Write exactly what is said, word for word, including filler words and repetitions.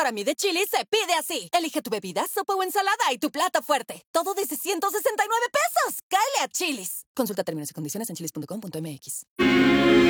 para mí de Chili's se pide así. Elige tu bebida, sopa o ensalada y tu plato fuerte. Todo desde ciento sesenta y nueve pesos. ¡Cáele a Chili's! Consulta términos y condiciones en chilis punto com punto m x.